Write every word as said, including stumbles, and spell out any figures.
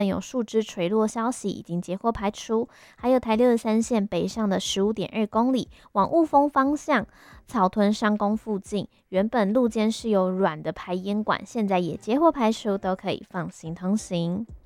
有树枝垂落消息已经截获排除。还有台六十三线北上的十五点二公里，往雾峰方向草屯商工附近，原本路肩是有软的排烟管，现在也截获排除，都可以放心通行。